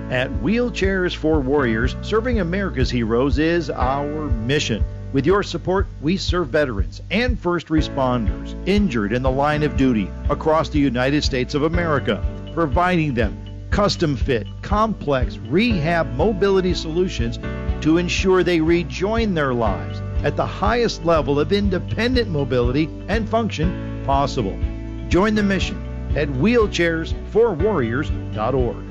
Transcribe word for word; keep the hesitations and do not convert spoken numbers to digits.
At Wheelchairs for Warriors, serving America's heroes is our mission. With your support, we serve veterans and first responders injured in the line of duty across the United States of America, providing them custom-fit, complex rehab mobility solutions to ensure they rejoin their lives at the highest level of independent mobility and function possible. Join the mission at wheelchairs for warriors dot org.